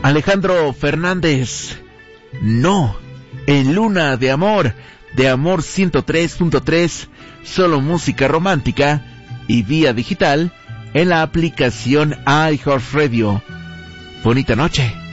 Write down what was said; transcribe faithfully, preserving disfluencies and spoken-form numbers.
Alejandro Fernández, no, en Luna de Amor, de Amor ciento tres punto tres, solo música romántica y vía digital en la aplicación iHeartRadio. Bonita noche.